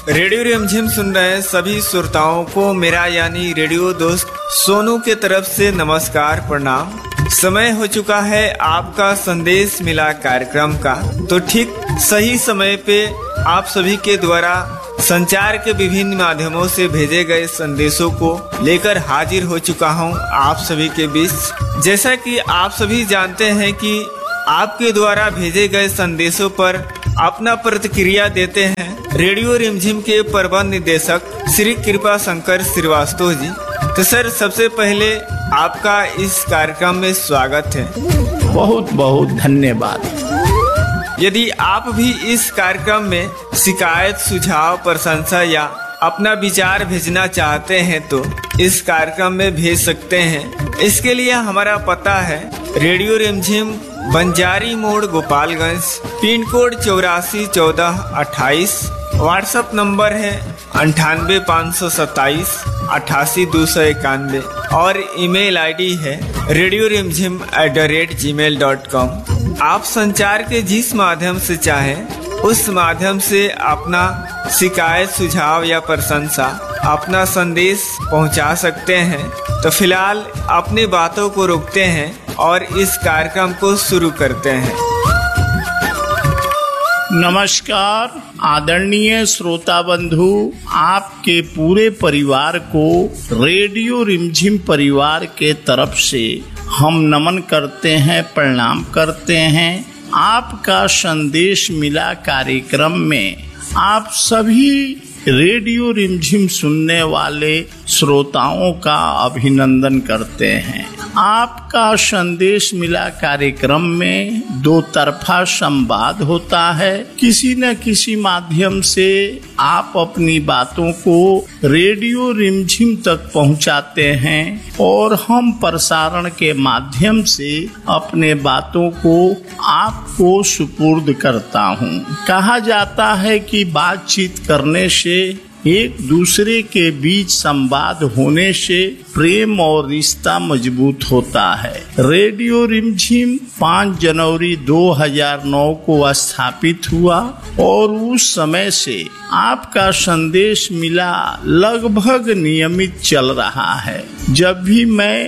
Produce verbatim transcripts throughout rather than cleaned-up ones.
Radio रिमझिम सुन रहे सभी श्रोताओं को मेरा यानी रेडियो दोस्त सोनू के तरफ से नमस्कार प्रणाम। समय हो चुका है आपका संदेश मिला कार्यक्रम का। तो ठीक सही समय पे आप सभी के द्वारा संचार के विभिन्न माध्यमों से भेजे गए संदेशों को लेकर हाजिर हो चुका हूं आप सभी के बीच। जैसा कि आप सभी जानते हैं कि आपके द्वारा भेजे गए संदेशों पर अपना प्रतिक्रिया देते हैं रेडियो रिमझिम के प्रबंध निदेशक श्री कृपा शंकर श्रीवास्तव जी। तो सर, सबसे पहले आपका इस कार्यक्रम में स्वागत है। बहुत बहुत धन्यवाद। यदि आप भी इस कार्यक्रम में शिकायत, सुझाव, प्रशंसा या अपना विचार भेजना चाहते हैं तो इस कार्यक्रम में भेज सकते हैं। इसके लिए हमारा पता है रेडियो रिमझिम, बंजारी मोड़, गोपालगंज, पिन कोड चौरासी चौदह अट्ठाईस। व्हाट्सएप नंबर है अंठानवे पाँच सौ सत्ताईस अट्ठासी दो सौ इक्यानवे और ईमेल आईडी है रेडियो रिमझिम at the rate ji mail dot com. आप संचार के जिस माध्यम से चाहें उस माध्यम से अपना शिकायत, सुझाव या प्रशंसा, अपना संदेश पहुंचा सकते हैं। तो फिलहाल अपनी बातों को रोकते हैं और इस कार्यक्रम को शुरू करते हैं। नमस्कार आदरणीय श्रोता बंधु, आपके पूरे परिवार को रेडियो रिमझिम परिवार के तरफ से हम नमन करते हैं, प्रणाम करते हैं। आपका संदेश मिला कार्यक्रम में आप सभी रेडियो रिमझिम सुनने वाले श्रोताओं का अभिनंदन करते हैं। आपका संदेश मिला कार्यक्रम में दो तरफा संवाद होता है। किसी न किसी माध्यम से आप अपनी बातों को रेडियो रिमझिम तक पहुंचाते हैं और हम प्रसारण के माध्यम से अपने बातों को आपको सुपुर्द करता हूं। कहा जाता है कि बातचीत करने से, एक दूसरे के बीच संवाद होने से प्रेम और रिश्ता मजबूत होता है। रेडियो रिमझिम पाँच जनवरी दो हज़ार नौ को स्थापित हुआ और उस समय से आपका संदेश मिला लगभग नियमित चल रहा है। जब भी मैं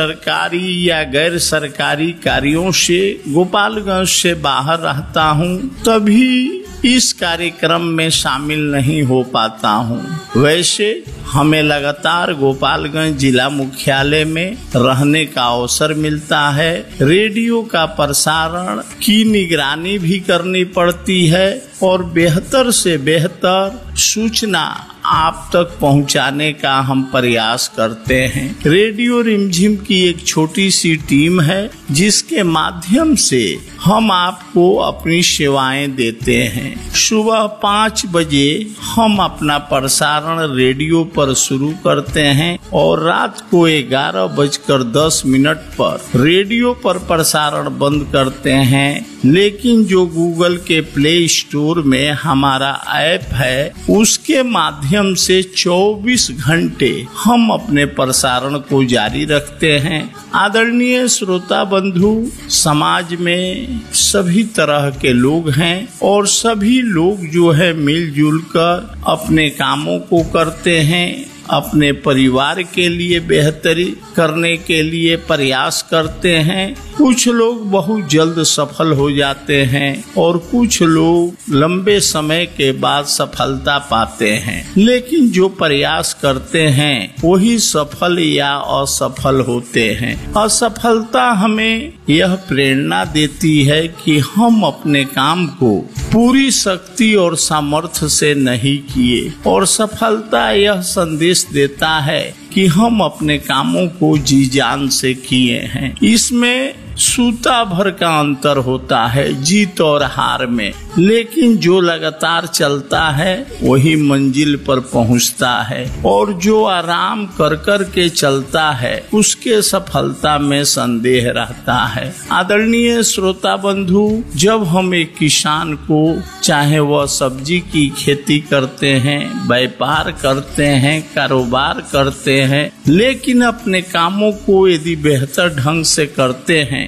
सरकारी या गैर सरकारी कार्यों से गोपालगंज से बाहर रहता हूँ तभी इस कार्यक्रम में शामिल नहीं हो पाता हूँ। वैसे हमें लगातार गोपालगंज जिला मुख्यालय में रहने का अवसर मिलता है। रेडियो का प्रसारण की निगरानी भी करनी पड़ती है और बेहतर से बेहतर सूचना आप तक पहुंचाने का हम प्रयास करते हैं। रेडियो रिमझिम की एक छोटी सी टीम है जिसके माध्यम से हम आपको अपनी सेवाएं देते हैं। सुबह पाँच बजे हम अपना प्रसारण रेडियो पर शुरू करते हैं और रात को ग्यारह बजकर दस मिनट पर रेडियो पर प्रसारण बंद करते हैं। लेकिन जो गूगल के प्ले स्टोर में हमारा ऐप है उसके माध्यम से चौबीस घंटे हम अपने प्रसारण को जारी रखते हैं। आदरणीय श्रोता बंधु, समाज में सभी तरह के लोग हैं और सभी लोग जो है मिलजुल कर अपने कामों को करते हैं। अपने परिवार के लिए बेहतरी करने के लिए प्रयास करते हैं। कुछ लोग बहुत जल्द सफल हो जाते हैं और कुछ लोग लंबे समय के बाद सफलता पाते हैं। लेकिन जो प्रयास करते हैं वही सफल या असफल होते हैं। असफलता हमें यह प्रेरणा देती है कि हम अपने काम को पूरी शक्ति और सामर्थ्य से नहीं किए, और सफलता यह संदेश देता है कि हम अपने कामों को जी जान से किए हैं। इसमें सूता भर का अंतर होता है जीत और हार में, लेकिन जो लगातार चलता है वही मंजिल पर पहुंचता है और जो आराम कर कर के चलता है उसके सफलता में संदेह रहता है। आदरणीय श्रोता बंधु, जब हम एक किसान को, चाहे वह सब्जी की खेती करते हैं, व्यापार करते हैं, कारोबार करते हैं, लेकिन अपने कामों को यदि बेहतर ढंग से करते हैं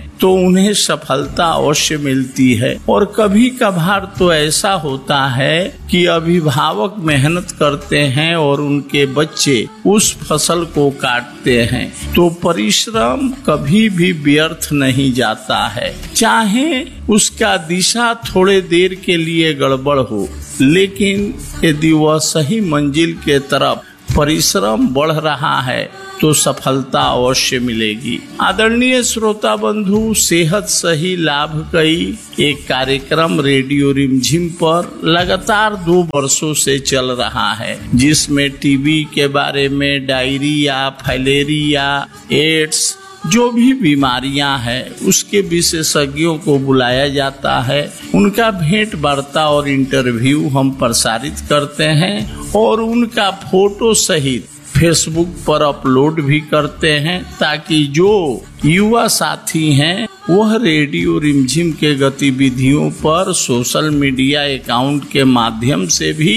तो उन्हें सफलता अवश्य मिलती है। और कभी कभार तो ऐसा होता है कि अभिभावक मेहनत करते हैं और उनके बच्चे उस फसल को काटते हैं, तो परिश्रम कभी भी व्यर्थ नहीं जाता है। चाहे उसका दिशा थोड़े देर के लिए गड़बड़ हो, लेकिन यदि वह सही मंजिल के तरफ परिश्रम बढ़ रहा है तो सफलता अवश्य मिलेगी। आदरणीय श्रोता बंधु, सेहत सही लाभ कई एक कार्यक्रम रेडियो रिमझिम पर लगातार दो वर्षों से चल रहा है, जिसमें टीबी के बारे में, डायरिया, फाइलेरिया, एड्स, जो भी बीमारियां हैं उसके विशेषज्ञों को बुलाया जाता है। उनका भेंट वार्ता और इंटरव्यू हम प्रसारित करते हैं और उनका फोटो सहित फेसबुक पर अपलोड भी करते हैं, ताकि जो युवा साथी हैं वह रेडियो रिमझिम के गतिविधियों पर सोशल मीडिया अकाउंट के माध्यम से भी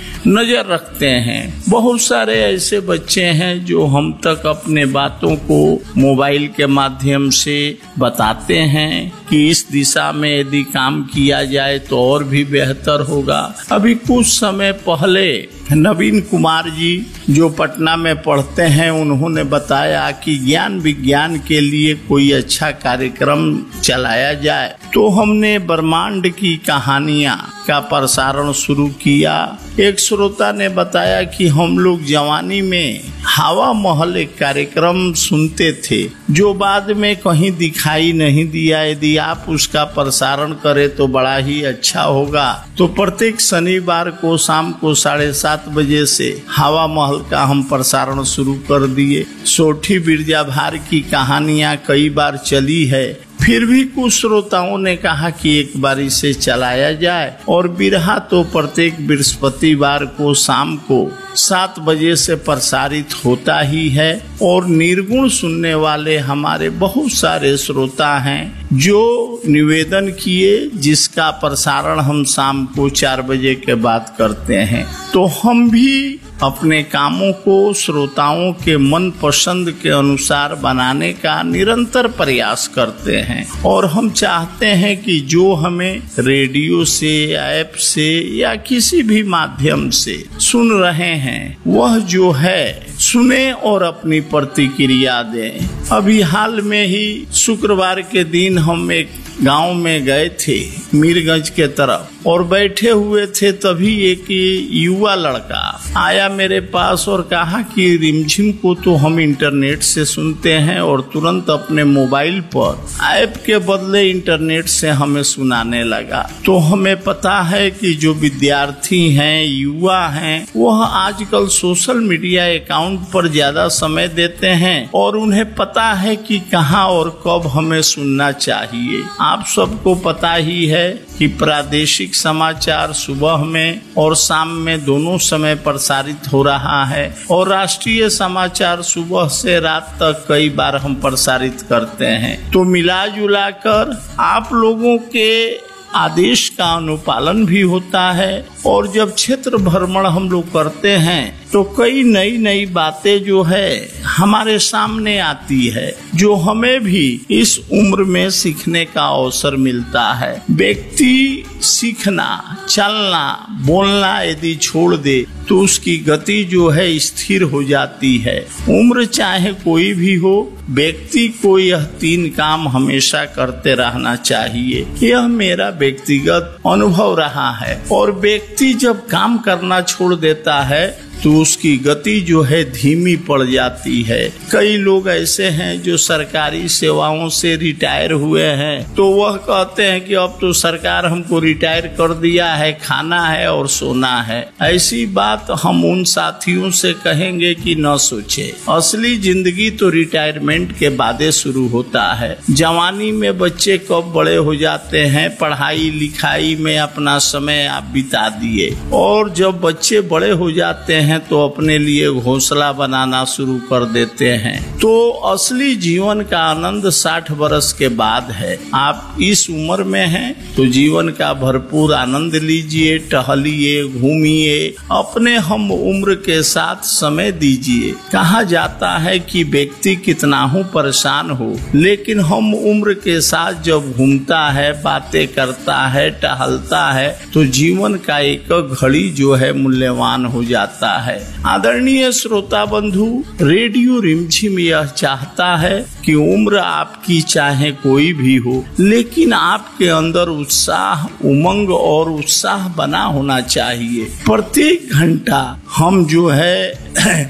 नजर रखते हैं। बहुत सारे ऐसे बच्चे हैं जो हम तक अपने बातों को मोबाइल के माध्यम से बताते हैं कि इस दिशा में यदि काम किया जाए तो और भी बेहतर होगा। अभी कुछ समय पहले नवीन कुमार जी जो पटना में पढ़ते हैं, उन्होंने बताया कि ज्ञान विज्ञान के लिए कोई अच्छा कार्यक्रम चलाया जाए, तो हमने ब्रह्मांड की कहानियां का प्रसारण शुरू किया। एक श्रोता ने बताया कि हम लोग जवानी में हवा महल एक कार्यक्रम सुनते थे, जो बाद में कहीं दिखाई नहीं दिया। यदि आप उसका प्रसारण करें तो बड़ा ही अच्छा होगा। तो प्रत्येक शनिवार को शाम को साढ़े सात बजे से हवा महल का हम प्रसारण शुरू कर दिए। सोठी बिरजा भार की कहानियां कई बार चली है, फिर भी कुछ श्रोताओं ने कहा कि एक बार इसे चलाया जाए। और बिरहा तो प्रत्येक बृहस्पतिवार को शाम को सात बजे से प्रसारित होता ही है। और निर्गुण सुनने वाले हमारे बहुत सारे श्रोता हैं जो निवेदन किए, जिसका प्रसारण हम शाम को चार बजे के बाद करते हैं। तो हम भी अपने कामों को श्रोताओं के मन पसंद के अनुसार बनाने का निरंतर प्रयास करते हैं। और हम चाहते हैं कि जो हमें रेडियो से, ऐप से या किसी भी माध्यम से सुन रहे हैं, वह जो है सुने और अपनी प्रतिक्रिया दें। अभी हाल में ही शुक्रवार के दिन हम एक गांव में गए थे मीरगंज के तरफ, और बैठे हुए थे, तभी एक युवा लड़का आया मेरे पास और कहा कि रिमझिम को तो हम इंटरनेट से सुनते हैं, और तुरंत अपने मोबाइल पर ऐप के बदले इंटरनेट से हमें सुनाने लगा। तो हमें पता है कि जो विद्यार्थी हैं, युवा हैं, वह आजकल सोशल मीडिया अकाउंट पर ज्यादा समय देते हैं और उन्हें पता है कि कहां और कब हमें सुनना चाहिए। आप सबको पता ही है कि प्रादेशिक समाचार सुबह में और शाम में दोनों समय प्रसारित हो रहा है, और राष्ट्रीय समाचार सुबह से रात तक कई बार हम प्रसारित करते हैं। तो मिला जुला कर आप लोगों के आदेश का अनुपालन भी होता है। और जब क्षेत्र भ्रमण हम लोग करते हैं तो कई नई नई बातें जो है हमारे सामने आती है, जो हमें भी इस उम्र में सीखने का अवसर मिलता है। व्यक्ति सीखना, चलना, बोलना यदि छोड़ दे तो उसकी गति जो है स्थिर हो जाती है। उम्र चाहे कोई भी हो, व्यक्ति को यह तीन काम हमेशा करते रहना चाहिए। यह मेरा व्यक्तिगत अनुभव रहा है। और व्यक्ति जब काम करना छोड़ देता है तो उसकी गति जो है धीमी पड़ जाती है। कई लोग ऐसे हैं जो सरकारी सेवाओं से रिटायर हुए हैं, तो वह कहते हैं कि अब तो सरकार हमको रिटायर कर दिया है, खाना है और सोना है। ऐसी बात हम उन साथियों से कहेंगे कि न सोचे। असली जिंदगी तो रिटायरमेंट के बाद शुरू होता है। जवानी में बच्चे कब बड़े हो जाते हैं, पढ़ाई लिखाई में अपना समय आप बिता दिए, और जब बच्चे बड़े हो जाते हैं हैं तो अपने लिए घोंसला बनाना शुरू कर देते हैं। तो असली जीवन का आनंद साठ वर्ष के बाद है। आप इस उम्र में हैं तो जीवन का भरपूर आनंद लीजिए, टहलिए, घूमिए, अपने हम उम्र के साथ समय दीजिए। कहा जाता है कि व्यक्ति कितना हो परेशान हो, लेकिन हम उम्र के साथ जब घूमता है, बातें करता है, टहलता है तो जीवन का एक घड़ी जो है मूल्यवान हो जाता है। आदरणीय श्रोता बंधु, रेडियो रिमझिम यह चाहता है कि उम्र आपकी चाहे कोई भी हो, लेकिन आपके अंदर उत्साह, उमंग और उत्साह बना होना चाहिए। प्रत्येक घंटा हम जो है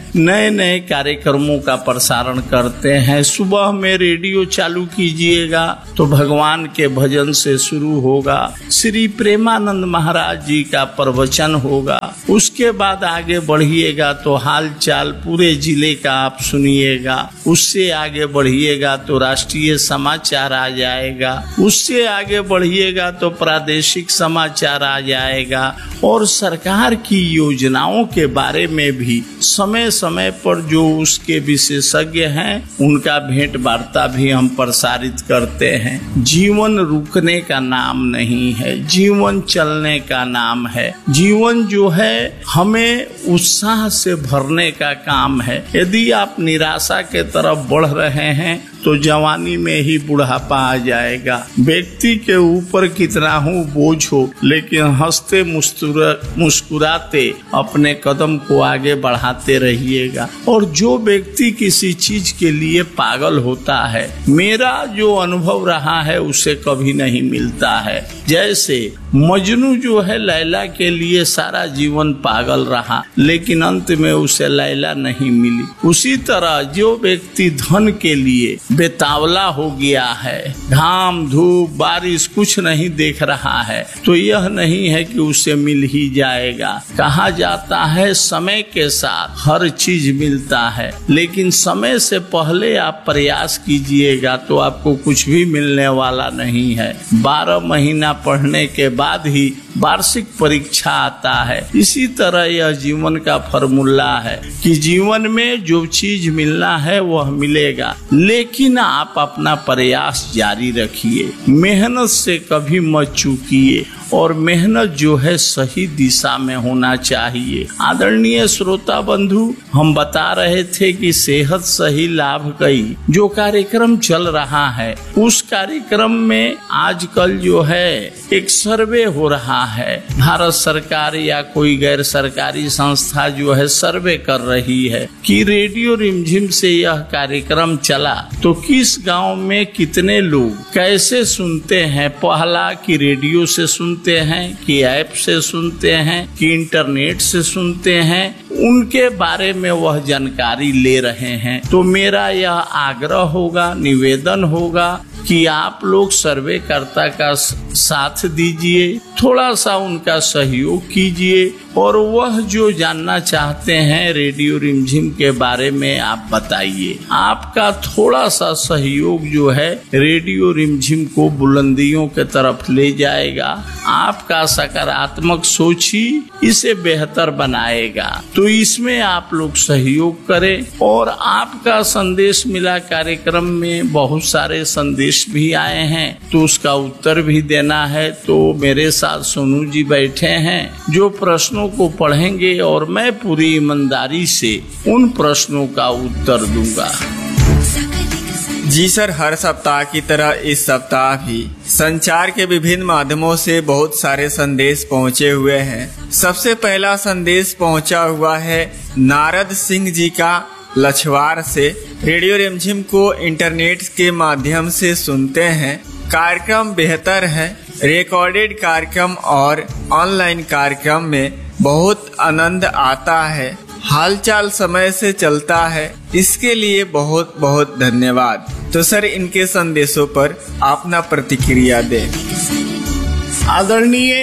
नए नए कार्यक्रमों का प्रसारण करते हैं। सुबह में रेडियो चालू कीजिएगा तो भगवान के भजन से शुरू होगा, श्री प्रेमानंद महाराज जी का प्रवचन होगा। उसके बाद आगे बढ़िएगा तो हाल चाल पूरे जिले का आप सुनिएगा। उससे आगे बढ़िएगा तो राष्ट्रीय समाचार आ जाएगा। उससे आगे बढ़िएगा तो प्रादेशिक समाचार आ जाएगा। और सरकार की योजनाओं के बारे में भी समय समय पर जो उसके विशेषज्ञ हैं उनका भेंट वार्ता भी हम प्रसारित करते हैं। जीवन रुकने का नाम नहीं है, जीवन चलने का नाम है। जीवन जो है हमें उत्साह से भरने का काम है। यदि आप निराशा के तरफ बढ़ रहे हैं तो जवानी में ही बुढ़ापा आ जाएगा। व्यक्ति के ऊपर कितना हो बोझ हो, लेकिन हंसते मुस्कुराते अपने कदम को आगे बढ़ाते रहिएगा। और जो व्यक्ति किसी चीज के लिए पागल होता है, मेरा जो अनुभव रहा है उसे कभी नहीं मिलता है। जैसे मजनू जो है लैला के लिए सारा जीवन पागल रहा, लेकिन अंत में उसे लैला नहीं मिली। उसी तरह जो व्यक्ति धन के लिए बेतावला हो गया है, घाम धूप बारिश कुछ नहीं देख रहा है, तो यह नहीं है कि उसे मिल ही जाएगा। कहा जाता है समय के साथ हर चीज मिलता है, लेकिन समय से पहले आप प्रयास कीजिएगा तो आपको कुछ भी मिलने वाला नहीं है। बारह महीना पढ़ने के बाद ही वार्षिक परीक्षा आता है। इसी तरह यह जीवन का फॉर्मूला है कि जीवन में जो चीज मिलना है वह मिलेगा, लेकिन आप अपना प्रयास जारी रखिए। मेहनत से कभी मत चूकिए और मेहनत जो है सही दिशा में होना चाहिए। आदरणीय श्रोता बंधु, हम बता रहे थे कि सेहत सही लाभ कई जो कार्यक्रम चल रहा है, उस कार्यक्रम में आजकल जो है एक सर्वे हो रहा है। भारत सरकार या कोई गैर सरकारी संस्था जो है सर्वे कर रही है कि रेडियो रिमझिम से यह कार्यक्रम चला तो किस गांव में कितने लोग कैसे सुनते हैं। पहला कि रेडियो से सुनते हैं, कि ऐप से सुनते हैं, कि इंटरनेट से सुनते हैं, उनके बारे में वह जानकारी ले रहे हैं। तो मेरा यह आग्रह होगा, निवेदन होगा कि आप लोग सर्वेकर्ता का साथ दीजिए, थोड़ा सा उनका सहयोग कीजिए और वह जो जानना चाहते हैं रेडियो रिमझिम के बारे में आप बताइए। आपका थोड़ा सा सहयोग जो है रेडियो रिमझिम को बुलंदियों के तरफ ले जाएगा। आपका सकारात्मक सोच ही इसे बेहतर बनाएगा। तो इसमें आप लोग सहयोग करें। और आपका संदेश मिला कार्यक्रम में बहुत सारे संदेश भी आए हैं तो उसका उत्तर भी देना है। तो मेरे साथ सोनू जी बैठे हैं जो प्रश्नों को पढ़ेंगे और मैं पूरी ईमानदारी से उन प्रश्नों का उत्तर दूंगा। जी सर, हर सप्ताह की तरह इस सप्ताह भी संचार के विभिन्न माध्यमों से बहुत सारे संदेश पहुंचे हुए हैं। सबसे पहला संदेश पहुंचा हुआ है नारद सिंह जी का लछवार से। रेडियो रिमझिम को इंटरनेट के माध्यम से सुनते हैं। कार्यक्रम बेहतर है। रिकॉर्डेड कार्यक्रम और ऑनलाइन कार्यक्रम में बहुत आनंद आता है। हालचाल समय से चलता है, इसके लिए बहुत बहुत धन्यवाद। तो सर, इनके संदेशों पर अपना प्रतिक्रिया दें। आदरणीय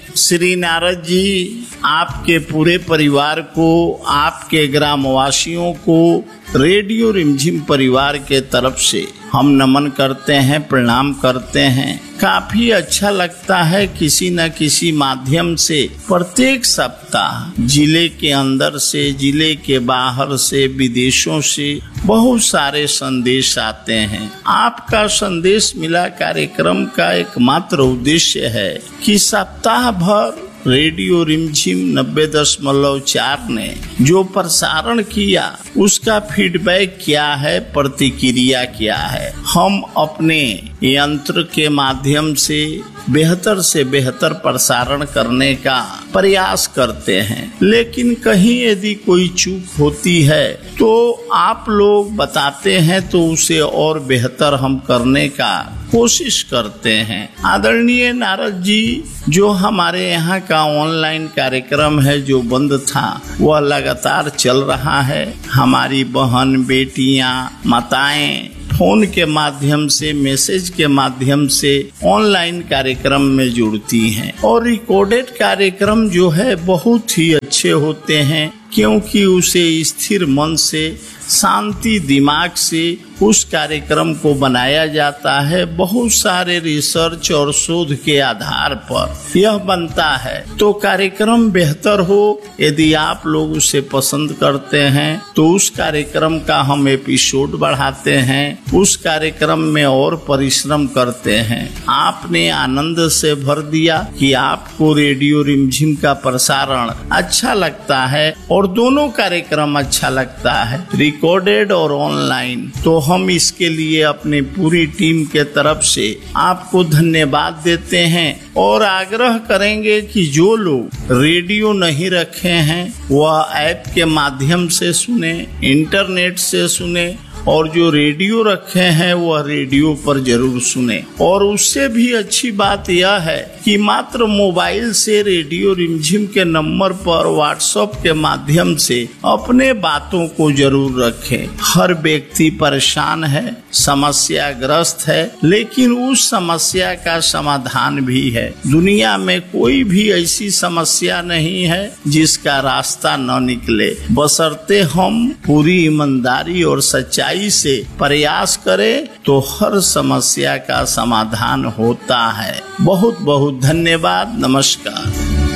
श्री नारद जी, आपके पूरे परिवार को, आपके ग्रामवासियों को रेडियो रिमझिम परिवार के तरफ से हम नमन करते हैं, प्रणाम करते हैं। काफी अच्छा लगता है किसी न किसी माध्यम से प्रत्येक सप्ताह जिले के अंदर से, जिले के बाहर से, विदेशों से बहुत सारे संदेश आते हैं। आपका संदेश मिला कार्यक्रम का एकमात्र उद्देश्य है कि सप्ताह भर रेडियो रिमझिम नब्बे दशमलव चार ने जो प्रसारण किया उसका फीडबैक क्या है, प्रतिक्रिया क्या है। हम अपने यंत्र के माध्यम से बेहतर से बेहतर प्रसारण करने का प्रयास करते हैं, लेकिन कहीं यदि कोई चूक होती है तो आप लोग बताते हैं तो उसे और बेहतर हम करने का कोशिश करते हैं। आदरणीय नारद जी, जो हमारे यहाँ का ऑनलाइन कार्यक्रम है जो बंद था वह लगातार चल रहा है। हमारी बहन, बेटियां, माताएं फोन के माध्यम से, मैसेज के माध्यम से ऑनलाइन कार्यक्रम में जुड़ती हैं और रिकॉर्डेड कार्यक्रम जो है बहुत ही अच्छे होते हैं, क्योंकि उसे स्थिर मन से, शांति दिमाग से उस कार्यक्रम को बनाया जाता है। बहुत सारे रिसर्च और शोध के आधार पर यह बनता है। तो कार्यक्रम बेहतर हो, यदि आप लोग उसे पसंद करते हैं तो उस कार्यक्रम का हम एपिसोड बढ़ाते हैं, उस कार्यक्रम में और परिश्रम करते हैं। आपने आनंद से भर दिया कि आपको रेडियो रिमझिम का प्रसारण अच्छा लगता है और दोनों कार्यक्रम अच्छा लगता है, रिकॉर्डेड और ऑनलाइन। तो हम इसके लिए अपनी पूरी टीम के तरफ से आपको धन्यवाद देते हैं और आग्रह करेंगे कि जो लोग रेडियो नहीं रखे हैं वह ऐप के माध्यम से सुने, इंटरनेट से सुने, और जो रेडियो रखे हैं वह रेडियो पर जरूर सुने। और उससे भी अच्छी बात यह है कि मात्र मोबाइल से रेडियो रिमझिम के नंबर पर व्हाट्सएप के माध्यम से अपने बातों को जरूर रखें। हर व्यक्ति परेशान है, समस्याग्रस्त है, लेकिन उस समस्या का समाधान भी है। दुनिया में कोई भी ऐसी समस्या नहीं है जिसका रास्ता न निकले, बशर्ते हम पूरी ईमानदारी और सच्चाई से प्रयास करें तो हर समस्या का समाधान होता है। बहुत बहुत धन्यवाद, नमस्कार।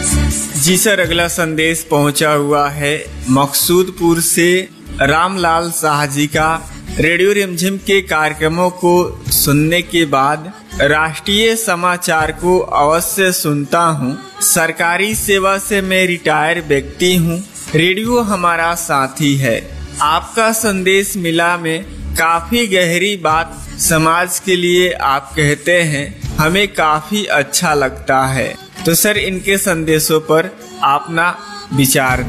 जी सर, अगला संदेश पहुंचा हुआ है मकसूदपुर से रामलाल शाह जी का। रेडियो रिमझिम के कार्यक्रमों को सुनने के बाद राष्ट्रीय समाचार को अवश्य सुनता हूँ। सरकारी सेवा से मैं रिटायर व्यक्ति हूँ। रेडियो हमारा साथी है। आपका संदेश मिला में काफी गहरी बात समाज के लिए आप कहते हैं, हमें काफी अच्छा लगता है। तो सर, इनके संदेशों पर अपना विचार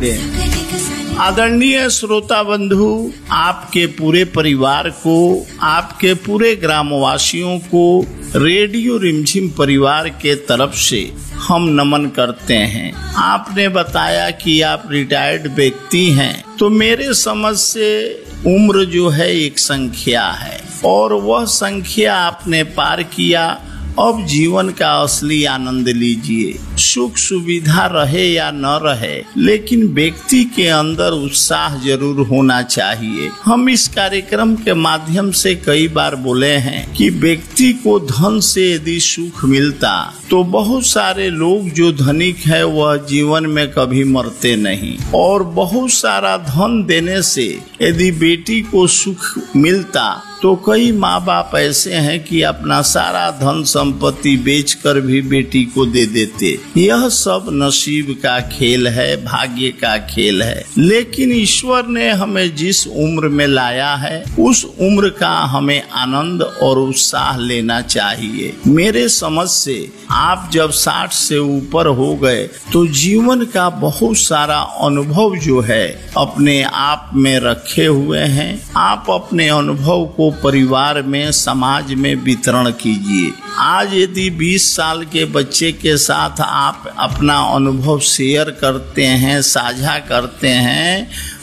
दें। आदरणीय श्रोता बंधु, आपके पूरे परिवार को, आपके पूरे ग्रामवासियों को रेडियो रिमझिम परिवार के तरफ से हम नमन करते हैं। आपने बताया कि आप रिटायर्ड व्यक्ति हैं, तो मेरे समझ से उम्र जो है एक संख्या है और वह संख्या आपने पार किया। अब जीवन का असली आनंद लीजिए। सुख सुविधा रहे या न रहे, लेकिन व्यक्ति के अंदर उत्साह जरूर होना चाहिए। हम इस कार्यक्रम के माध्यम से कई बार बोले हैं कि व्यक्ति को धन से यदि सुख मिलता तो बहुत सारे लोग जो धनिक है वह जीवन में कभी मरते नहीं, और बहुत सारा धन देने से यदि बेटी को सुख मिलता तो कई माँ बाप ऐसे हैं कि अपना सारा धन संपत्ति बेचकर भी बेटी को दे देते। यह सब नसीब का खेल है, भाग्य का खेल है। लेकिन ईश्वर ने हमें जिस उम्र में लाया है उस उम्र का हमें आनंद और उत्साह लेना चाहिए। मेरे समझ से आप जब साठ से ऊपर हो गए तो जीवन का बहुत सारा अनुभव जो है अपने आप में रखे हुए हैं। आप अपने अनुभव को परिवार में, समाज में वितरण कीजिए। आज यदि बीस साल के बच्चे के साथ आप अपना अनुभव शेयर करते हैं, साझा करते हैं,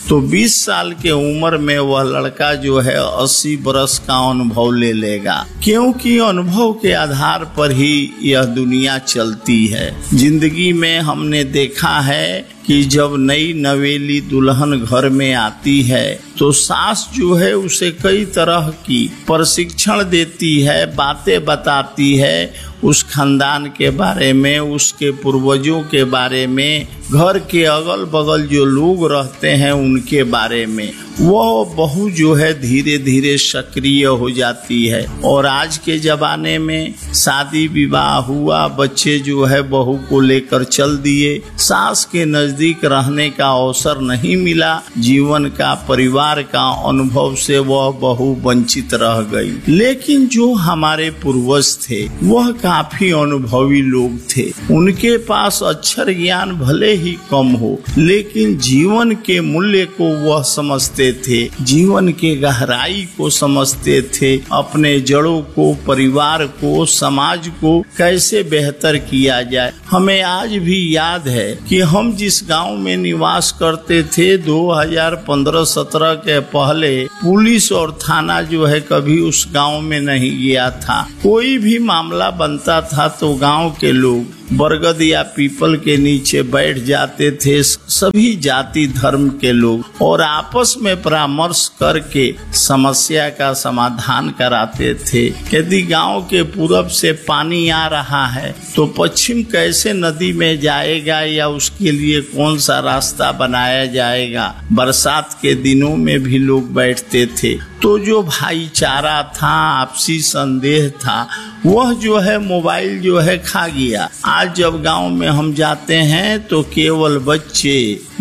तो बीस साल के उम्र में वह लड़का जो है अस्सी बरस का अनुभव ले लेगा, क्योंकि अनुभव के आधार पर ही यह दुनिया चलती है। जिंदगी में हमने देखा है कि जब नई नवेली दुल्हन घर में आती है तो सास जो है उसे कई तरह की प्रशिक्षण देती है, बातें बताती है उस खानदान के बारे में, उसके पूर्वजों के बारे में, घर के अगल बगल जो लोग रहते हैं उनके बारे में। वह बहू जो है धीरे धीरे सक्रिय हो जाती है। और आज के जमाने में शादी विवाह हुआ, बच्चे जो है बहू को लेकर चल दिए, सास के नजदीक रहने का अवसर नहीं मिला, जीवन का परिवार का अनुभव से वह बहू वंचित रह गई। लेकिन जो हमारे पूर्वज थे वह काफी अनुभवी लोग थे, उनके पास अक्षर ज्ञान भले ही कम हो लेकिन जीवन के मूल्य को वह समझते थे, जीवन के गहराई को समझते थे, अपने जड़ों को, परिवार को, समाज को कैसे बेहतर किया जाए। हमें आज भी याद है कि हम जिस गांव में निवास करते थे दो हज़ार पंद्रह सत्रह के पहले पुलिस और थाना जो है कभी उस गांव में नहीं गया था। कोई भी मामला बनता था तो गांव के लोग बरगद या पीपल के नीचे बैठ जाते थे, सभी जाति धर्म के लोग, और आपस में परामर्श करके समस्या का समाधान कराते थे। यदि गांव के पूरब से पानी आ रहा है तो पश्चिम कैसे नदी में जाएगा या उसके लिए कौन सा रास्ता बनाया जाएगा। बरसात के दिनों में भी लोग बैठते थे। तो जो भाईचारा था, आपसी संदेह था, वह जो है मोबाइल जो है खा गया। आज जब गांव में हम जाते हैं तो केवल बच्चे,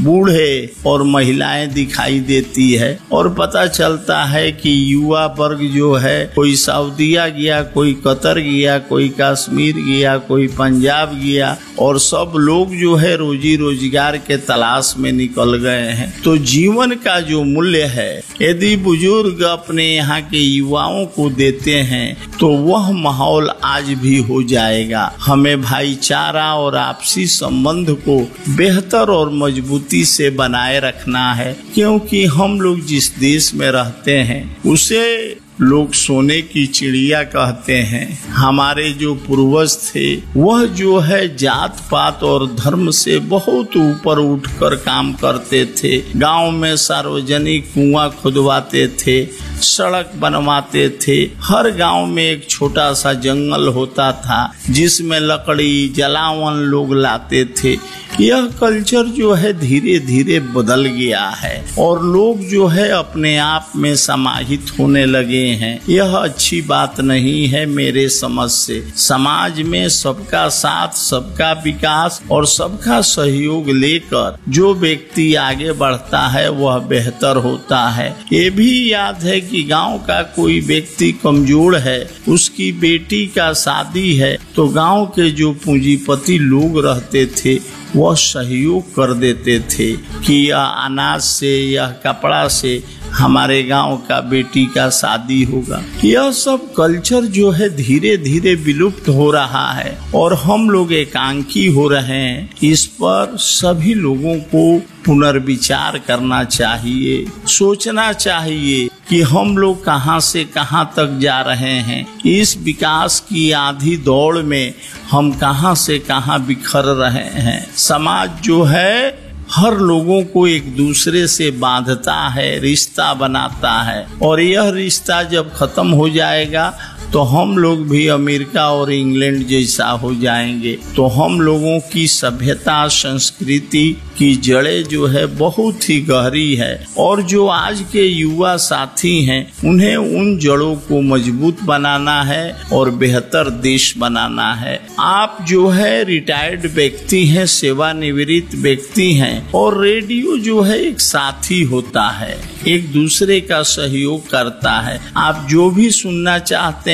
बूढ़े और महिलाएं दिखाई देती है और पता चलता है कि युवा वर्ग जो है कोई सऊदीया गया, कोई कतर गया, कोई कश्मीर गया, कोई पंजाब गया, और सब लोग जो है रोजी रोजगार के तलाश में निकल गए हैं। तो जीवन का जो मूल्य है यदि बुजुर्ग अपने यहाँ के युवाओं को देते हैं तो वह माहौल आज भी हो जाएगा। हमें भाईचारा और आपसी संबंध को बेहतर और मजबूती से बनाए रखना है, क्योंकि हम लोग जिस देश में रहते हैं उसे लोग सोने की चिड़िया कहते हैं। हमारे जो पूर्वज थे वह जो है जात पात और धर्म से बहुत ऊपर उठकर काम करते थे। गांव में सार्वजनिक कुआं खुदवाते थे, सड़क बनवाते थे। हर गांव में एक छोटा सा जंगल होता था जिसमें लकड़ी जलावन लोग लाते थे। यह कल्चर जो है धीरे धीरे बदल गया है और लोग जो है अपने आप में समाहित होने लगे हैं। यह अच्छी बात नहीं है मेरे समझ से। समाज में सबका साथ, सबका विकास और सबका सहयोग लेकर जो व्यक्ति आगे बढ़ता है वह बेहतर होता है। ये भी याद है कि गांव का कोई व्यक्ति कमजोर है, उसकी बेटी का शादी है तो गांव के जो पूंजीपति लोग रहते थे वह सहयोग कर देते थे कि यह अनाज से, यह कपड़ा से हमारे गांव का बेटी का शादी होगा। यह सब कल्चर जो है धीरे धीरे विलुप्त हो रहा है और हम लोग एकांकी हो रहे हैं। इस पर सभी लोगों को पुनर्विचार करना चाहिए, सोचना चाहिए कि हम लोग कहां से कहां तक जा रहे हैं। इस विकास की आधी दौड़ में हम कहां से कहां बिखर रहे हैं। समाज जो है हर लोगों को एक दूसरे से बांधता है, रिश्ता बनाता है, और यह रिश्ता जब खत्म हो जाएगा तो हम लोग भी अमेरिका और इंग्लैंड जैसा हो जाएंगे। तो हम लोगों की सभ्यता, संस्कृति की जड़ें जो है बहुत ही गहरी है और जो आज के युवा साथी हैं उन्हें उन जड़ों को मजबूत बनाना है और बेहतर देश बनाना है। आप जो है रिटायर्ड व्यक्ति हैं, सेवानिवृत्त व्यक्ति हैं, और रेडियो जो है एक साथी होता है, एक दूसरे का सहयोग करता है। आप जो भी सुनना चाहते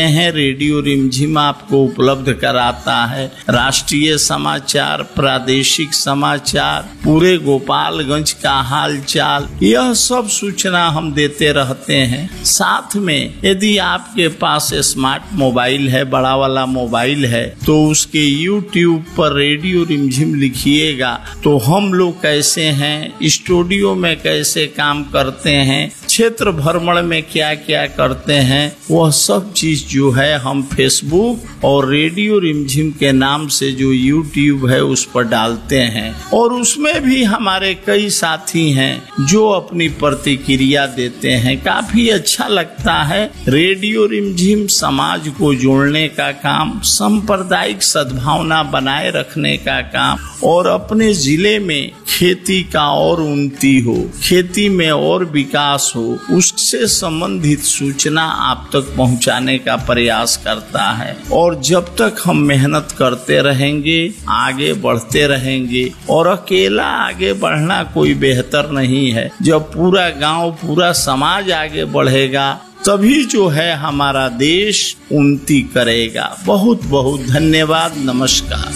हैं रेडियो रिमझिम आपको उपलब्ध कराता है राष्ट्रीय समाचार, प्रादेशिक समाचार, पूरे गोपालगंज का हाल चाल, यह सब सूचना हम देते रहते हैं। साथ में यदि आपके पास स्मार्ट मोबाइल है, बड़ा वाला मोबाइल है, तो उसके यूट्यूब पर रेडियो रिमझिम लिखिएगा तो हम लोग कैसे हैं, स्टूडियो में कैसे काम करते हैं, क्षेत्र भ्रमण में क्या क्या करते हैं, वह सब चीज जो है हम फेसबुक और रेडियो रिमझिम के नाम से जो यूट्यूब है उस पर डालते हैं। और उसमें भी हमारे कई साथी हैं जो अपनी प्रतिक्रिया देते हैं, काफी अच्छा लगता है। रेडियो रिमझिम समाज को जोड़ने का काम, सांप्रदायिक सद्भावना बनाए रखने का काम और अपने जिले में खेती का और उन्नति हो, खेती में और विकास हो, उससे संबंधित सूचना आप तक पहुंचाने का प्रयास करता है। और जब तक हम मेहनत करते रहेंगे, आगे बढ़ते रहेंगे, और अकेला आगे बढ़ना कोई बेहतर नहीं है। जब पूरा गांव, पूरा समाज आगे बढ़ेगा तभी जो है हमारा देश उन्नति करेगा। बहुत बहुत धन्यवाद, नमस्कार।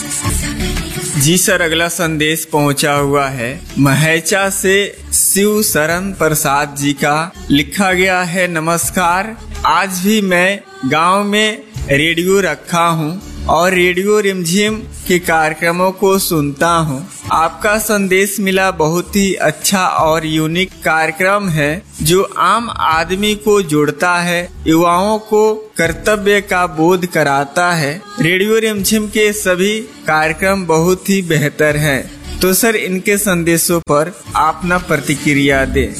जी सर, अगला संदेश पहुंचा हुआ है महैचा से शिव शरण प्रसाद जी का। लिखा गया है, नमस्कार, आज भी मैं गांव में रेडियो रखा हूं और रेडियो रिमझिम के कार्यक्रमों को सुनता हूं। आपका संदेश मिला, बहुत ही अच्छा और यूनिक कार्यक्रम है जो आम आदमी को जोड़ता है, युवाओं को कर्तव्य का बोध कराता है। रेडियो रिमझिम के सभी कार्यक्रम बहुत ही बेहतर हैं। तो सर, इनके संदेशों पर आप न प्रतिक्रिया दें।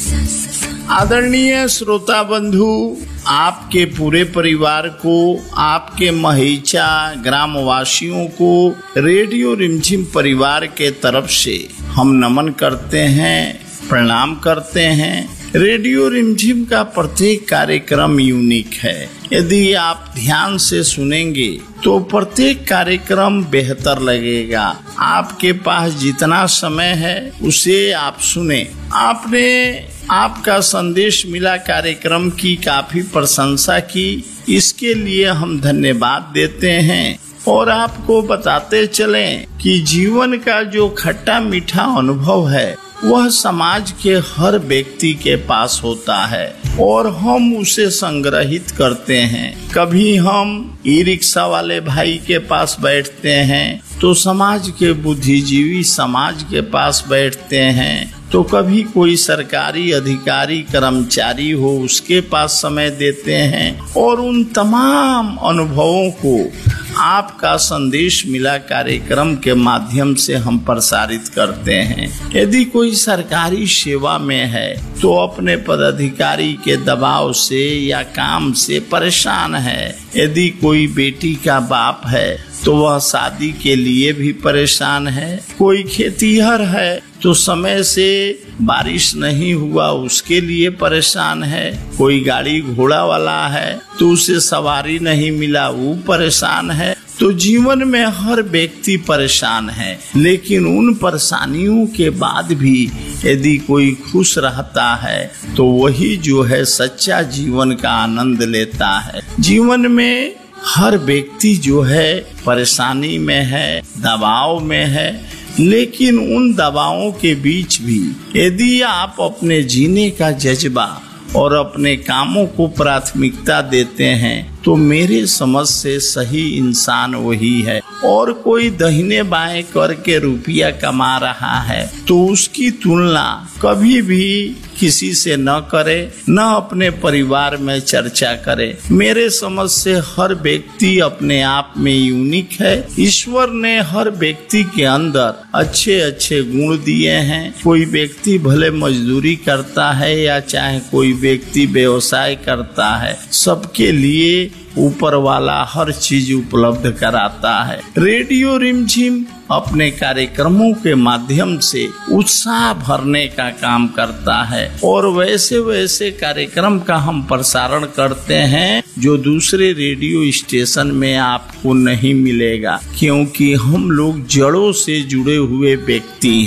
आदरणीय श्रोता बंधु, आपके पूरे परिवार को, आपके महैचा ग्रामवासियों को रेडियो रिमझिम परिवार के तरफ से हम नमन करते हैं, प्रणाम करते हैं। रेडियो रिमझिम का प्रत्येक कार्यक्रम यूनिक है। यदि आप ध्यान से सुनेंगे तो प्रत्येक कार्यक्रम बेहतर लगेगा। आपके पास जितना समय है उसे आप सुने। आपने आपका संदेश मिला कार्यक्रम की काफी प्रशंसा की, इसके लिए हम धन्यवाद देते हैं। और आपको बताते चलें कि जीवन का जो खट्टा मीठा अनुभव है वह समाज के हर व्यक्ति के पास होता है और हम उसे संग्रहित करते हैं। कभी हम ई रिक्शा वाले भाई के पास बैठते हैं तो समाज के बुद्धिजीवी समाज के पास बैठते हैं, तो कभी कोई सरकारी अधिकारी कर्मचारी हो उसके पास समय देते हैं। और उन तमाम अनुभवों को आपका संदेश मिला कार्यक्रम के माध्यम से हम प्रसारित करते हैं। यदि कोई सरकारी सेवा में है तो अपने पदाधिकारी के दबाव से या काम से परेशान है। यदि कोई बेटी का बाप है तो वह शादी के लिए भी परेशान है। कोई खेतीहर है तो समय से बारिश नहीं हुआ उसके लिए परेशान है। कोई गाड़ी घोड़ा वाला है तो उसे सवारी नहीं मिला, वो परेशान है। तो जीवन में हर व्यक्ति परेशान है, लेकिन उन परेशानियों के बाद भी यदि कोई खुश रहता है तो वही जो है सच्चा जीवन का आनंद लेता है। जीवन में हर व्यक्ति जो है परेशानी में है, दबाव में है, लेकिन उन दबावों के बीच भी यदि आप अपने जीने का जज्बा और अपने कामों को प्राथमिकता देते हैं तो मेरे समझ से सही इंसान वही है। और कोई दहिने बाएं करके रुपया कमा रहा है तो उसकी तुलना कभी भी किसी से न करे, न अपने परिवार में चर्चा करे। मेरे समझ से हर व्यक्ति अपने आप में यूनिक है। ईश्वर ने हर व्यक्ति के अंदर अच्छे अच्छे गुण दिए हैं। कोई व्यक्ति भले मजदूरी करता है या चाहे कोई व्यक्ति व्यवसाय करता है, सबके लिए ऊपर वाला हर चीज उपलब्ध कराता है। रेडियो रिमझिम अपने कार्यक्रमों के माध्यम से उत्साह भरने का काम करता है और वैसे वैसे कार्यक्रम का हम प्रसारण करते हैं जो दूसरे रेडियो स्टेशन में आपको नहीं मिलेगा, क्योंकि हम लोग जड़ों से जुड़े हुए व्यक्ति हैं।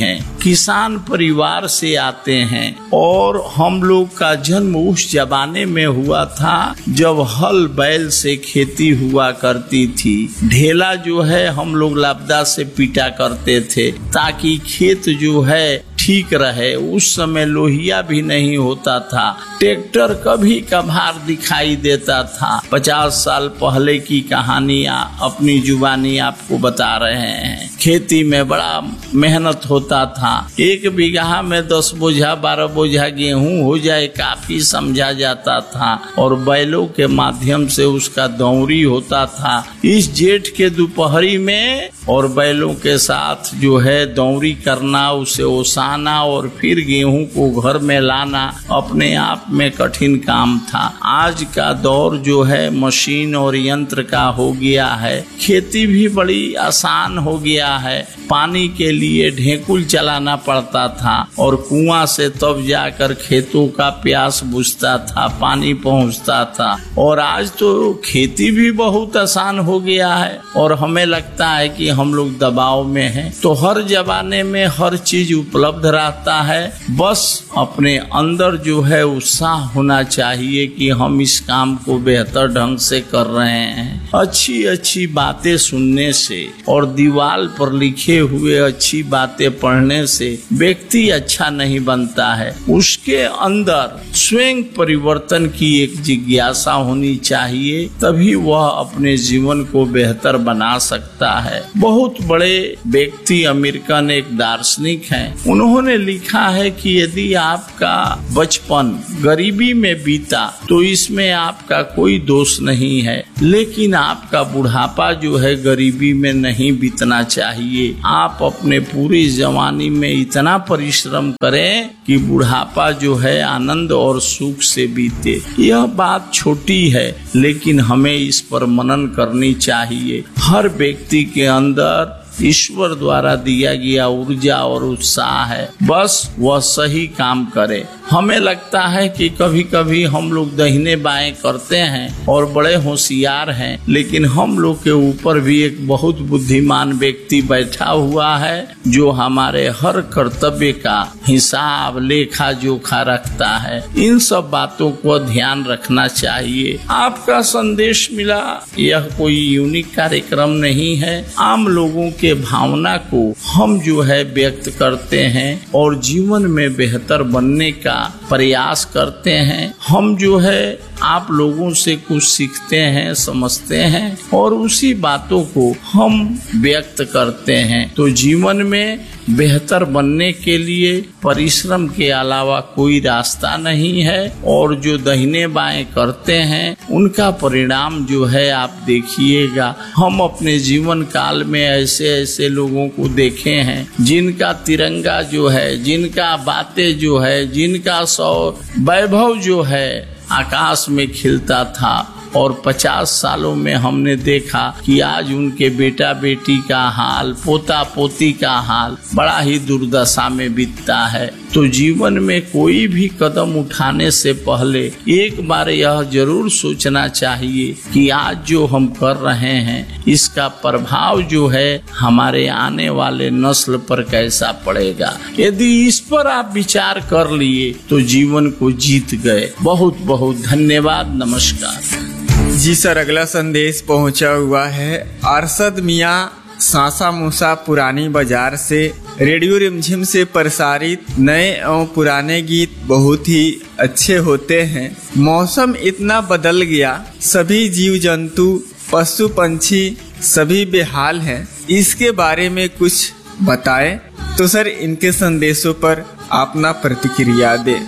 किसान परिवार से आते हैं और हम लोग का जन्म उस जमाने में हुआ था जब हल बैल से खेती हुआ करती थी। ढेला जो है हम लोग लापदा से पीटा करते थे ताकि खेत जो है ठीक रहे। उस समय लोहिया भी नहीं होता था, ट्रैक्टर कभी कभार दिखाई देता था। पचास साल पहले की कहानियां अपनी जुबानी आपको बता रहे हैं। खेती में बड़ा मेहनत होता था। एक बीघा में दस बोझा बारह बोझा गेहूं हो जाए काफी समझा जाता था और बैलों के माध्यम से उसका दौरी होता था। इस जेठ के दोपहरी में और बैलों के साथ जो है दौरी करना, उसे ओसाना और फिर गेहूं को घर में लाना अपने आप में कठिन काम था। आज का दौर जो है मशीन और यंत्र का हो गया है। खेती भी बड़ी आसान हो गया है। पानी के लिए ढेकुल चलाना पड़ता था और कुआं से तब जाकर खेतों का प्यास बुझता था, पानी पहुंचता था। और आज तो खेती भी बहुत आसान हो गया है और हमें लगता है कि हम लोग दबाव में हैं। तो हर जमाने में हर चीज उपलब्ध रहता है, बस अपने अंदर जो है उत्साह होना चाहिए कि हम इस काम को बेहतर ढंग से कर रहे हैं। अच्छी अच्छी बातें सुनने से और दीवार पर लिखे हुए अच्छी बातें पढ़ने से व्यक्ति अच्छा नहीं बनता है। उसके अंदर स्वयं परिवर्तन की एक जिज्ञासा होनी चाहिए, तभी वह अपने जीवन को बेहतर बना सकता है। बहुत बड़े व्यक्ति अमेरिकन एक दार्शनिक हैं, उन्होंने लिखा है कि यदि आपका बचपन गरीबी में बीता तो इसमें आपका कोई दोष नहीं है, लेकिन आपका बुढ़ापा जो है गरीबी में नहीं बीतना चाहिए। आप अपने पूरी जवानी में इतना परिश्रम करें कि बुढ़ापा जो है आनंद और सुख से बीते। यह बात छोटी है लेकिन हमें इस पर मनन करनी चाहिए। हर व्यक्ति के अंदर ईश्वर द्वारा दिया गया ऊर्जा और उत्साह है, बस वह सही काम करे। हमें लगता है कि कभी कभी हम लोग दाहिने बाएं करते हैं और बड़े होशियार हैं, लेकिन हम लोग के ऊपर भी एक बहुत बुद्धिमान व्यक्ति बैठा हुआ है जो हमारे हर कर्तव्य का हिसाब लेखा जोखा रखता है। इन सब बातों को ध्यान रखना चाहिए। आपका संदेश मिला, यह कोई यूनिक कार्यक्रम नहीं है। आम लोगों के भावना को हम जो है व्यक्त करते हैं और जीवन में बेहतर बनने का प्रयास करते हैं। हम जो है आप लोगों से कुछ सीखते हैं, समझते हैं और उसी बातों को हम व्यक्त करते हैं। तो जीवन में बेहतर बनने के लिए परिश्रम के अलावा कोई रास्ता नहीं है और जो दाहिने बाएं करते हैं उनका परिणाम जो है आप देखिएगा। हम अपने जीवन काल में ऐसे ऐसे लोगों को देखे हैं जिनका तिरंगा जो है, जिनका बातें जो है, जिनका सौ वैभव जो है आकाश में खिलता था और पचास सालों में हमने देखा कि आज उनके बेटा बेटी का हाल, पोता पोती का हाल बड़ा ही दुर्दशा में बीतता है। तो जीवन में कोई भी कदम उठाने से पहले एक बार यह जरूर सोचना चाहिए कि आज जो हम कर रहे हैं इसका प्रभाव जो है हमारे आने वाले नस्ल पर कैसा पड़ेगा। यदि इस पर आप विचार कर लिए तो जीवन को जीत गए। बहुत बहुत धन्यवाद। नमस्कार जी सर, अगला संदेश पहुंचा हुआ है अरशद मियाँ सासा मूसा पुरानी बाजार से। रेडियो रिमझिम से प्रसारित नए एवं पुराने गीत बहुत ही अच्छे होते हैं। मौसम इतना बदल गया, सभी जीव जंतु पशु पंछी सभी बेहाल हैं, इसके बारे में कुछ बताएं। तो सर इनके संदेशों पर अपना प्रतिक्रिया दें।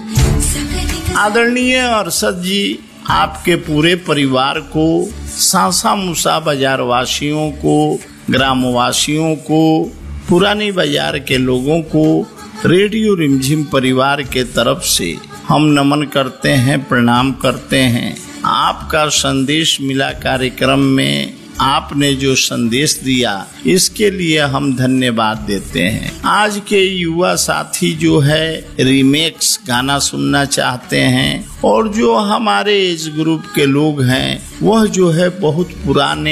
आदरणीय अरशद जी, आपके पूरे परिवार को, सासा मूसा बाजार वासियों को, ग्रामवासियों को, पुरानी बाजार के लोगों को रेडियो रिमझिम परिवार के तरफ से हम नमन करते हैं, प्रणाम करते हैं। आपका संदेश मिला कार्यक्रम में आपने जो संदेश दिया इसके लिए हम धन्यवाद देते हैं। आज के युवा साथी जो है रीमेक्स गाना सुनना चाहते हैं और जो हमारे इस ग्रुप के लोग हैं वह जो है बहुत पुराने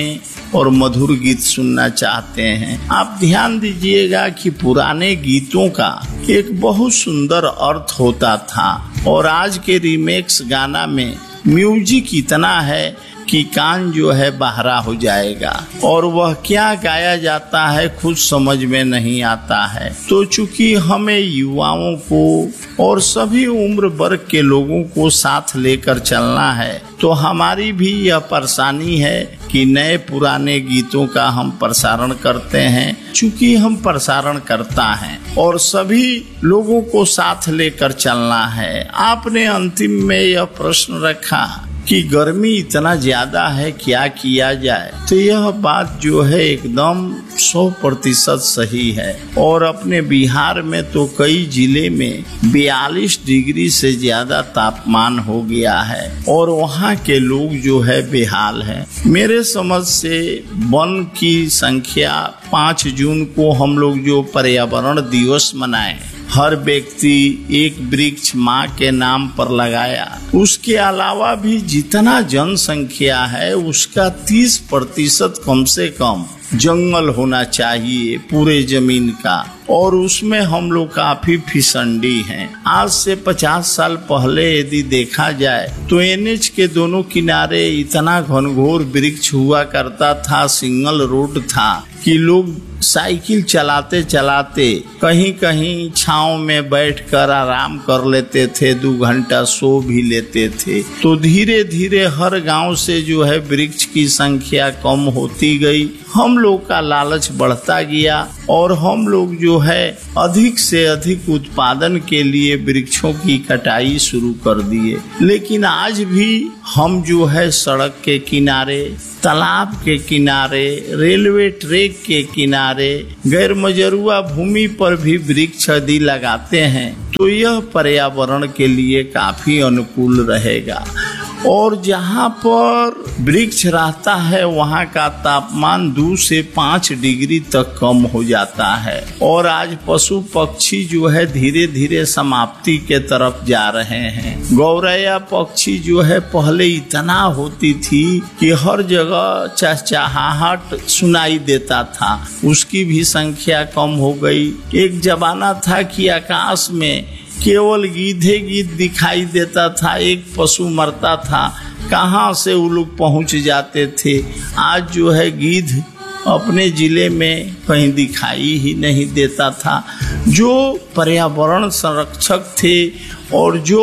और मधुर गीत सुनना चाहते हैं। आप ध्यान दीजिएगा कि पुराने गीतों का एक बहुत सुंदर अर्थ होता था और आज के रीमेक्स गाना में म्यूजिक इतना है कि कान जो है बहरा हो जाएगा और वह क्या गाया जाता है खुद समझ में नहीं आता है। तो चूंकि हमें युवाओं को और सभी उम्र वर्ग के लोगों को साथ लेकर चलना है, तो हमारी भी यह परेशानी है कि नए पुराने गीतों का हम प्रसारण करते हैं। चूंकि हम प्रसारण करता है और सभी लोगों को साथ लेकर चलना है। आपने अंतिम में यह प्रश्न रखा कि गर्मी इतना ज्यादा है, क्या किया जाए, तो यह बात जो है एकदम सौ प्रतिशत सही है। और अपने बिहार में तो कई जिले में बयालीस डिग्री से ज्यादा तापमान हो गया है और वहाँ के लोग जो है बेहाल हैं। मेरे समझ से वन की संख्या पाँच जून को हम लोग जो पर्यावरण दिवस मनाए, हर व्यक्ति एक वृक्ष माँ के नाम पर लगाया। उसके अलावा भी जितना जनसंख्या है उसका तीस प्रतिशत कम से कम जंगल होना चाहिए पूरे जमीन का, और उसमें हम लोग काफी फिसंडी हैं। आज से पचास साल पहले यदि देखा जाए तो एनएच के दोनों किनारे इतना घनघोर वृक्ष हुआ करता था, सिंगल रोड था कि लोग साइकिल चलाते चलाते कहीं कहीं छांव में बैठकर आराम कर लेते थे, दो घंटा सो भी लेते थे। तो धीरे धीरे हर गांव से जो है वृक्ष की संख्या कम होती गई, हम लोग का लालच बढ़ता गया और हम लोग जो है अधिक से अधिक उत्पादन के लिए वृक्षों की कटाई शुरू कर दिए। लेकिन आज भी हम जो है सड़क के किनारे, तालाब के किनारे, रेलवे ट्रैक के किनारे, गैर मजरूआ भूमि पर भी वृक्ष यदि लगाते हैं तो यह पर्यावरण के लिए काफी अनुकूल रहेगा। और जहाँ पर वृक्ष रहता है वहाँ का तापमान दो से पाँच डिग्री तक कम हो जाता है। और आज पशु पक्षी जो है धीरे धीरे समाप्ति के तरफ जा रहे हैं। गौरैया पक्षी जो है पहले इतना होती थी कि हर जगह चहचहाहट सुनाई देता था, उसकी भी संख्या कम हो गई। एक जमाना था कि आकाश में केवल गीधे गीध दिखाई देता था, एक पशु मरता था कहाँ से वो लोग पहुँच जाते थे। आज जो है गीध अपने जिले में कहीं दिखाई ही नहीं देता था। जो पर्यावरण संरक्षक थे और जो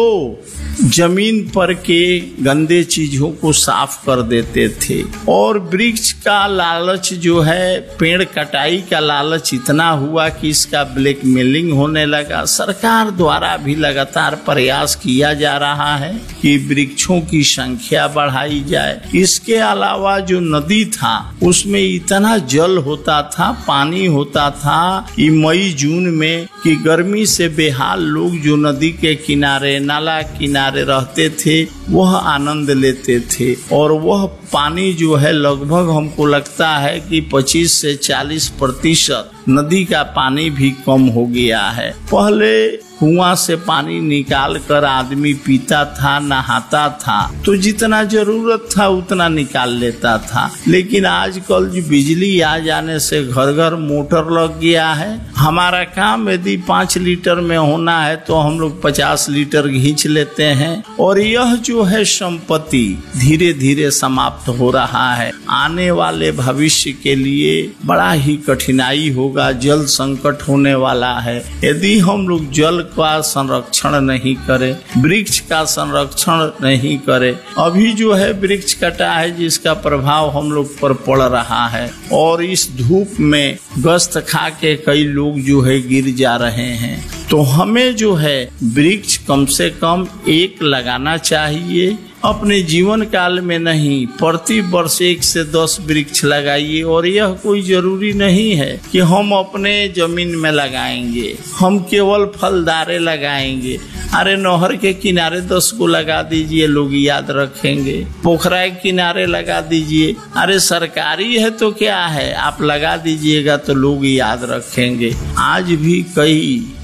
जमीन पर के गंदे चीजों को साफ कर देते थे। और वृक्ष का लालच जो है, पेड़ कटाई का लालच इतना हुआ कि इसका ब्लैकमेलिंग होने लगा। सरकार द्वारा भी लगातार प्रयास किया जा रहा है कि वृक्षों की संख्या बढ़ाई जाए। इसके अलावा जो नदी था उसमें इतना जल होता था, पानी होता था कि मई जून में कि गर्मी से बेहाल लोग जो नदी के किनारे, नाला किनारे रहते थे वह आनंद लेते थे। और वह पानी जो है लगभग हमको लगता है कि पच्चीस से चालीस प्रतिशत नदी का पानी भी कम हो गया है। पहले कुआं से पानी निकाल कर आदमी पीता था, नहाता था, तो जितना जरूरत था उतना निकाल लेता था। लेकिन आजकल जो बिजली आ जाने से घर घर मोटर लग गया है। हमारा काम यदि पाँच लीटर में होना है तो हम लोग पचास लीटर खींच लेते हैं। और यह जो है संपत्ति धीरे धीरे समाप्त हो रहा है। आने वाले भविष्य के लिए बड़ा ही कठिनाई होगा, जल संकट होने वाला है। यदि हम लोग जल का संरक्षण नहीं करें, वृक्ष का संरक्षण नहीं करें। अभी जो है वृक्ष कटा है जिसका प्रभाव हम लोग पर पड़ रहा है और इस धूप में गस्त खा के कई लोग जो है गिर जा रहे हैं। तो हमें जो है वृक्ष कम से कम एक लगाना चाहिए। अपने जीवन काल में नहीं, प्रति वर्ष एक से दस वृक्ष लगाइए। और यह कोई जरूरी नहीं है कि हम अपने जमीन में लगाएंगे, हम केवल फलदारे लगाएंगे। अरे नहर के किनारे दस को लगा दीजिए, लोग याद रखेंगे। पोखरा के किनारे लगा दीजिए। अरे सरकारी है तो क्या है, आप लगा दीजिएगा तो लोग याद रखेंगे। आज भी कई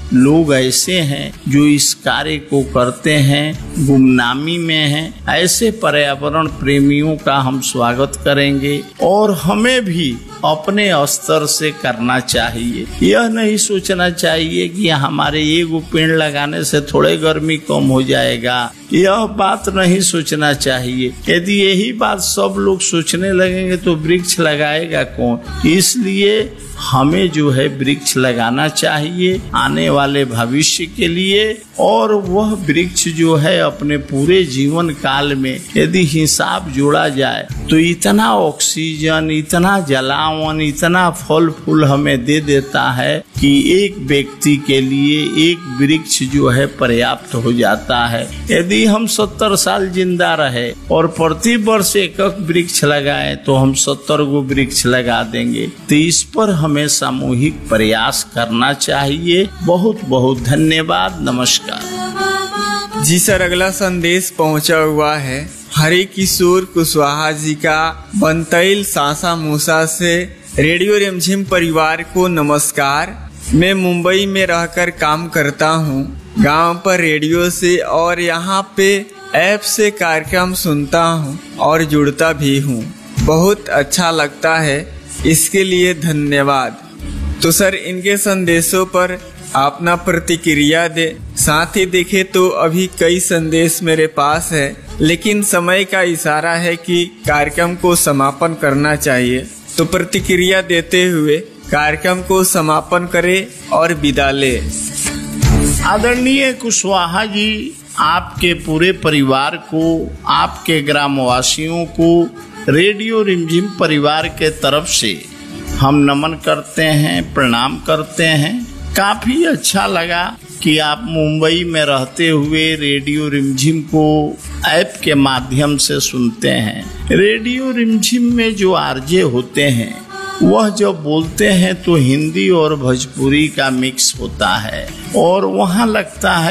लोग ऐसे हैं जो इस कार्य को करते हैं, गुमनामी में हैं। ऐसे पर्यावरण प्रेमियों का हम स्वागत करेंगे और हमें भी अपने स्तर से करना चाहिए। यह नहीं सोचना चाहिए कि हमारे एक पेड़ लगाने से थोड़े गर्मी कम हो जाएगा, यह बात नहीं सोचना चाहिए। यदि यही बात सब लोग सोचने लगेंगे तो वृक्ष लगाएगा कौन? इसलिए हमें जो है वृक्ष लगाना चाहिए आने वाले भविष्य के लिए, और वह वृक्ष जो है अपने पूरे जीवन काल में यदि हिसाब जोड़ा जाए तो इतना ऑक्सीजन, इतना जलावन, इतना फल फूल हमें दे देता है कि एक व्यक्ति के लिए एक वृक्ष जो है पर्याप्त हो जाता है। यदि हम सत्तर साल जिंदा रहे और प्रति वर्ष एक एक वृक्ष लगाए तो हम सत्तर गो वृक्ष लगा देंगे। तो इस पर हमें सामूहिक प्रयास करना चाहिए। बहुत बहुत धन्यवाद। नमस्कार। जी सर, अगला संदेश पहुंचा हुआ है हरि किशोर कुशवाहा जी का बनतैल सासा मूसा से। रेडियो रिमझिम परिवार को नमस्कार। मैं मुंबई में रहकर काम करता हूँ, गांव पर रेडियो से और यहाँ पे ऐप से कार्यक्रम सुनता हूँ और जुड़ता भी हूँ। बहुत अच्छा लगता है, इसके लिए धन्यवाद। तो सर, इनके संदेशों पर अपना प्रतिक्रिया दे। साथ ही देखे तो अभी कई संदेश मेरे पास है, लेकिन समय का इशारा है कि कार्यक्रम को समापन करना चाहिए। तो प्रतिक्रिया देते हुए कार्यक्रम को समापन करें और विदा ले। आदरणीय कुशवाहा जी, आपके पूरे परिवार को, आपके ग्रामवासियों को रेडियो रिमझिम परिवार के तरफ से हम नमन करते हैं, प्रणाम करते हैं। काफी अच्छा लगा कि आप मुंबई में रहते हुए रेडियो रिमझिम को ऐप के माध्यम से सुनते हैं। रेडियो रिमझिम में जो आरजे होते हैं वह जब बोलते हैं तो हिंदी और भोजपुरी का मिक्स होता है और वहाँ लगता है